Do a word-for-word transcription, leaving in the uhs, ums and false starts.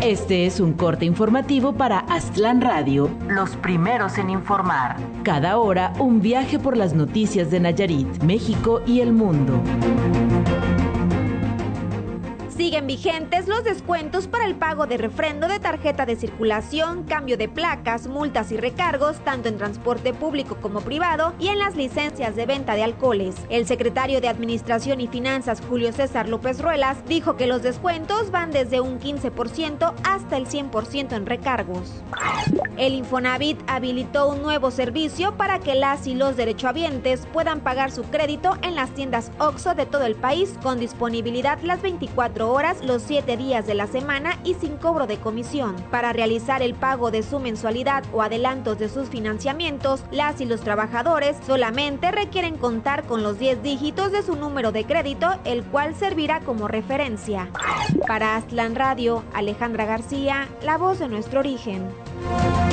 Este es un corte informativo para Aztlán Radio, los primeros en informar. Cada hora, un viaje por las noticias de Nayarit, México y el mundo. Siguen vigentes los descuentos para el pago de refrendo de tarjeta de circulación, cambio de placas, multas y recargos, tanto en transporte público como privado y en las licencias de venta de alcoholes. El secretario de Administración y Finanzas, Julio César López Ruelas, dijo que los descuentos van desde un quince por ciento hasta el cien por ciento en recargos. El Infonavit habilitó un nuevo servicio para que las y los derechohabientes puedan pagar su crédito en las tiendas OXXO de todo el país con disponibilidad las veinticuatro horas los siete días de la semana y sin cobro de comisión. Para realizar el pago de su mensualidad o adelantos de sus financiamientos, las y los trabajadores solamente requieren contar con los diez dígitos de su número de crédito, el cual servirá como referencia. Para Aztlán Radio, Alejandra García, la voz de nuestro origen.